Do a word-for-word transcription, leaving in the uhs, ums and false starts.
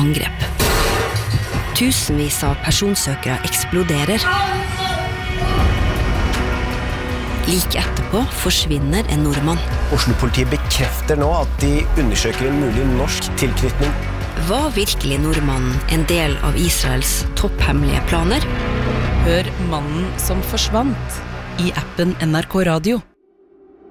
angrep. Tusenvis av personsøkere eksploderer. Like etterpå forsvinner en nordmann. Oslo-politiet bekrefter nå at de undersøker en mulig norsk tilknytning. Var virkelig nordmannen en del av Israels topphemmelige planer? Hør Mannen som forsvant i appen N R K Radio.